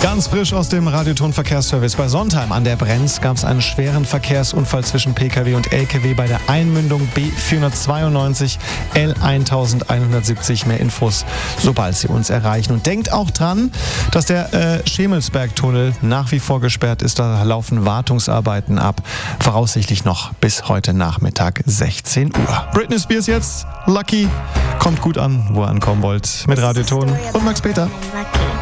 Ganz frisch aus dem Radioton Verkehrsservice. Bei Sontheim an der Brenz gab es einen schweren Verkehrsunfall zwischen Pkw und Lkw bei der Einmündung B492 L1170. Mehr Infos, sobald Sie uns erreichen. Und denkt auch dran, dass der Schemelsbergtunnel nach wie vor gesperrt ist. Da laufen Wartungsarbeiten ab. Voraussichtlich noch bis heute Nachmittag 16 Uhr. Britney Spears jetzt, Lucky. Kommt gut an, wo ihr ankommen wollt. Mit Radioton und Max Peter. Lucky.